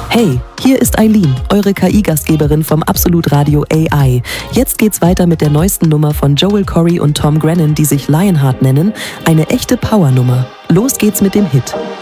Hey, hier ist Eileen, eure KI-Gastgeberin vom Absolut Radio AI. Jetzt geht's weiter mit der neuesten Nummer von Joel Corry und Tom Grennan, die sich Lionheart nennen. Eine echte Powernummer. Los geht's mit dem Hit.